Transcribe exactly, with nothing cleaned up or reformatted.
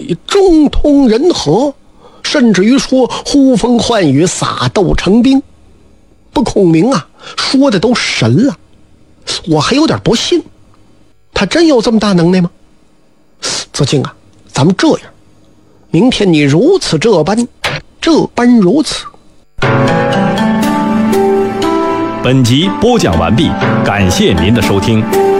以中通人和，甚至于说呼风唤雨，撒豆成兵。不，孔明啊，说的都神了，我还有点不信，他真有这么大能耐吗？子敬啊，咱们这样，明天你如此这般，这般如此。 本集播讲完毕，感谢您的收听。